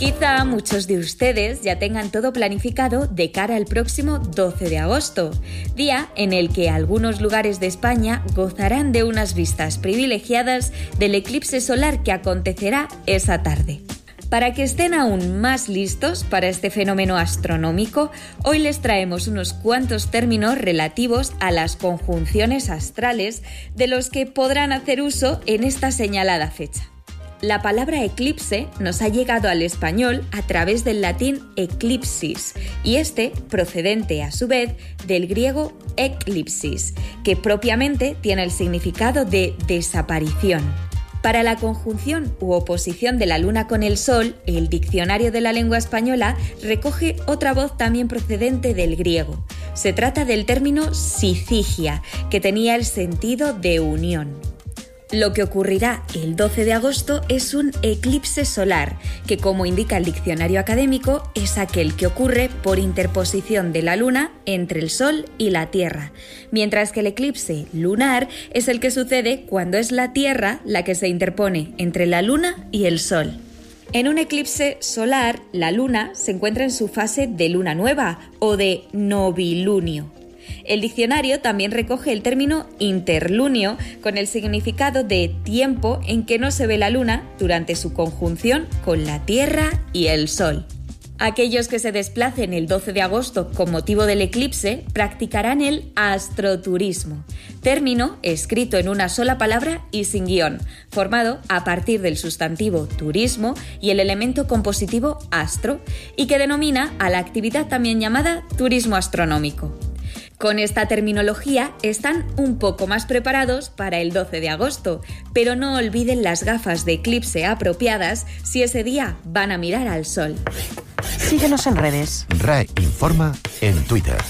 Quizá muchos de ustedes ya tengan todo planificado de cara al próximo 12 de agosto, día en el que algunos lugares de España gozarán de unas vistas privilegiadas del eclipse solar que acontecerá esa tarde. Para que estén aún más listos para este fenómeno astronómico, hoy les traemos unos cuantos términos relativos a las conjunciones astrales de los que podrán hacer uso en esta señalada fecha. La palabra eclipse nos ha llegado al español a través del latín eclipsis y procedente a su vez del griego eclipsis, que propiamente tiene el significado de desaparición. Para la conjunción u oposición de la luna con el sol, el diccionario de la lengua española recoge otra voz también procedente del griego. Se trata del término syzygia, que tenía el sentido de unión. Lo que ocurrirá el 12 de agosto es un eclipse solar, que como indica el diccionario académico, es aquel que ocurre por interposición de la luna entre el sol y la tierra, mientras que el eclipse lunar es el que sucede cuando es la tierra la que se interpone entre la luna y el sol. En un eclipse solar, la luna se encuentra en su fase de luna nueva o de novilunio. El diccionario también recoge el término interlunio con el significado de tiempo en que no se ve la luna durante su conjunción con la Tierra y el Sol. Aquellos que se desplacen el 12 de agosto con motivo del eclipse practicarán el astroturismo, término escrito en una sola palabra y sin guión, formado a partir del sustantivo turismo y el elemento compositivo astro, y que denomina a la actividad también llamada turismo astronómico. Con esta terminología están un poco más preparados para el 12 de agosto, pero no olviden las gafas de eclipse apropiadas si ese día van a mirar al sol. Síguenos en redes. RAE Informa en Twitter.